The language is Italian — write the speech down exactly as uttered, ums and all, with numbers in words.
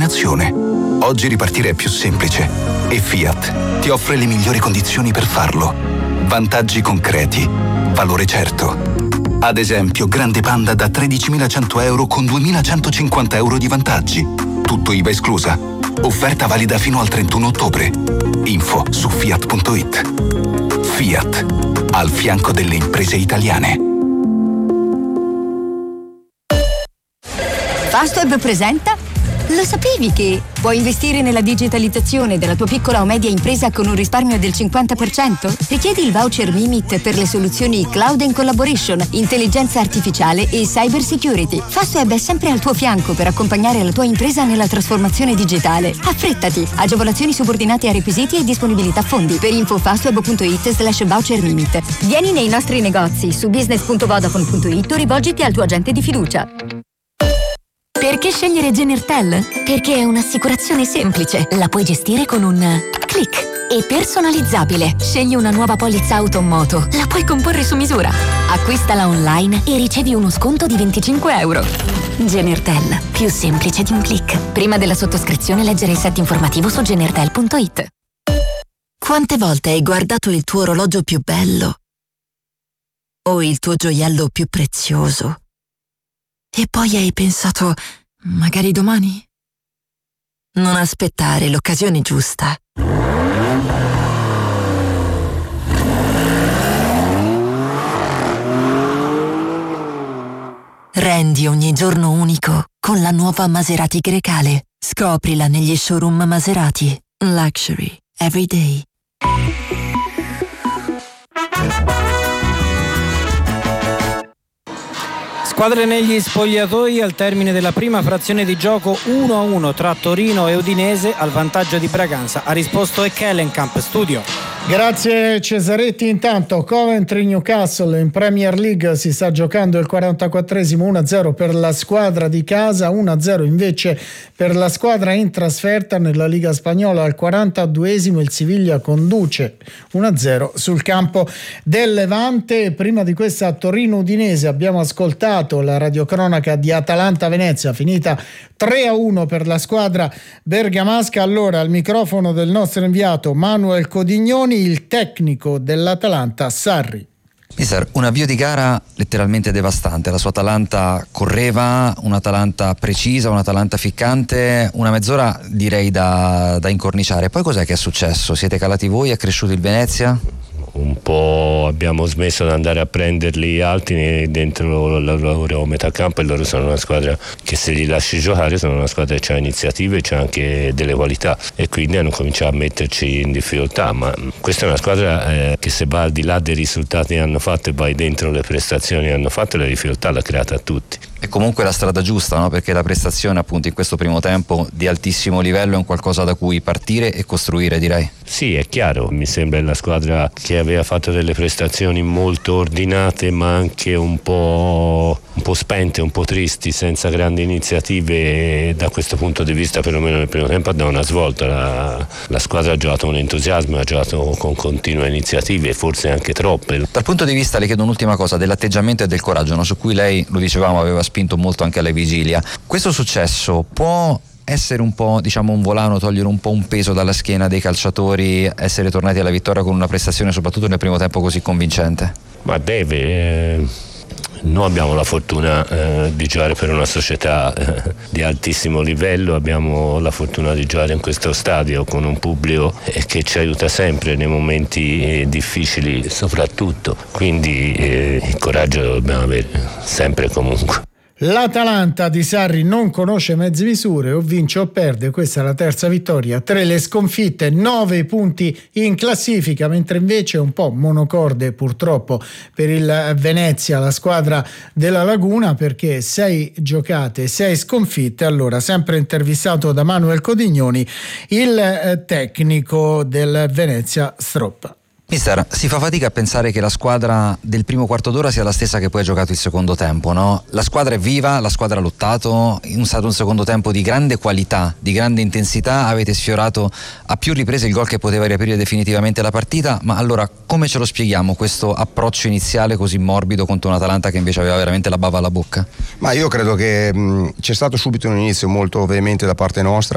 determinazione. Oggi ripartire è più semplice e Fiat ti offre le migliori condizioni per farlo. Vantaggi concreti, valore certo. Ad esempio, Grande Panda da tredicimilacento euro con duemilacentocinquanta euro di vantaggi. Tutto I V A esclusa. Offerta valida fino al trentuno ottobre. Info su fiat punto it. Fiat, al fianco delle imprese italiane. Fastweb presenta. Lo sapevi che puoi investire nella digitalizzazione della tua piccola o media impresa con un risparmio del cinquanta per cento? Richiedi il voucher Mimit per le soluzioni Cloud and Collaboration, intelligenza artificiale e cyber security. Fastweb è sempre al tuo fianco per accompagnare la tua impresa nella trasformazione digitale. Affrettati! Agevolazioni subordinate a requisiti e disponibilità fondi. Per info fastweb punto it slash voucher Mimit. Vieni nei nostri negozi su business punto vodafone punto it o rivolgiti al tuo agente di fiducia. Perché scegliere Genertel? Perché è un'assicurazione semplice. La puoi gestire con un click e personalizzabile. Scegli una nuova polizza auto o moto. La puoi comporre su misura. Acquistala online e ricevi uno sconto di venticinque euro. Genertel, più semplice di un click. Prima della sottoscrizione leggere il set informativo su genertel punto it. Quante volte hai guardato il tuo orologio più bello? O il tuo gioiello più prezioso? E poi hai pensato, magari domani? Non aspettare l'occasione giusta. Rendi ogni giorno unico con la nuova Maserati Grecale. Scoprila negli showroom Maserati. Luxury every day. Squadre negli spogliatoi al termine della prima frazione di gioco uno a uno tra Torino e Udinese al vantaggio di Braganza. Ha risposto Eckelenkamp, studio. Grazie Cesaretti. Intanto Coventry Newcastle in Premier League si sta giocando il quarantaquattresimo, uno a zero per la squadra di casa, uno a zero invece per la squadra in trasferta. Nella Liga Spagnola al quarantaduesimo il Siviglia conduce uno a zero sul campo del Levante. Prima di questa Torino-Udinese abbiamo ascoltato la radiocronaca di Atalanta-Venezia, finita tre a uno per la squadra bergamasca. Allora al microfono del nostro inviato Manuel Codignoni, il tecnico dell'Atalanta Sarri. Mister, un avvio di gara letteralmente devastante. La sua Atalanta correva, un'Atalanta precisa, un'Atalanta ficcante, una mezz'ora direi da, da incorniciare. Poi cos'è che è successo? Siete calati voi? È cresciuto il Venezia? Un po' abbiamo smesso di andare a prenderli alti dentro la loro metà campo, e loro sono una squadra che, se li lasci giocare, sono una squadra che ha iniziative e c'ha anche delle qualità, e quindi hanno cominciato a metterci in difficoltà. Ma questa è una squadra eh, che, se va al di là dei risultati che hanno fatto e vai dentro le prestazioni che hanno fatto, la difficoltà l'ha creata a tutti. È comunque la strada giusta, no? Perché la prestazione appunto in questo primo tempo di altissimo livello è un qualcosa da cui partire e costruire, direi. Sì, è chiaro, mi sembra la squadra che aveva fatto delle prestazioni molto ordinate, ma anche un po', un po' spente, un po' tristi, senza grandi iniziative. E da questo punto di vista, perlomeno nel primo tempo, ha dato una svolta. La, la squadra ha giocato con entusiasmo, ha giocato con continue iniziative, forse anche troppe. Dal punto di vista, le chiedo un'ultima cosa, dell'atteggiamento e del coraggio, no? Su cui lei, lo dicevamo, aveva spinto molto anche alla vigilia. Questo successo può essere un po', diciamo, un volano, togliere un po' un peso dalla schiena dei calciatori, essere tornati alla vittoria con una prestazione soprattutto nel primo tempo così convincente? Ma deve, eh, noi abbiamo la fortuna eh, di giocare per una società eh, di altissimo livello, abbiamo la fortuna di giocare in questo stadio con un pubblico eh, che ci aiuta sempre nei momenti eh, difficili soprattutto, quindi eh, il coraggio lo dobbiamo avere sempre e comunque. L'Atalanta di Sarri non conosce mezze misure, o vince o perde. Questa è la terza vittoria, tre le sconfitte, nove punti in classifica, mentre invece è un po' monocorde purtroppo per il Venezia, la squadra della Laguna, perché sei giocate, sei sconfitte. Allora, sempre intervistato da Manuel Codignoni, il tecnico del Venezia Stroppa. Mister, si fa fatica a pensare che la squadra del primo quarto d'ora sia la stessa che poi ha giocato il secondo tempo, no? La squadra è viva, la squadra ha lottato, è stato un secondo tempo di grande qualità, di grande intensità, avete sfiorato a più riprese il gol che poteva riaprire definitivamente la partita, ma allora come ce lo spieghiamo questo approccio iniziale così morbido contro un'Atalanta che invece aveva veramente la bava alla bocca? Ma io credo che mh, c'è stato subito un inizio molto veemente da parte nostra,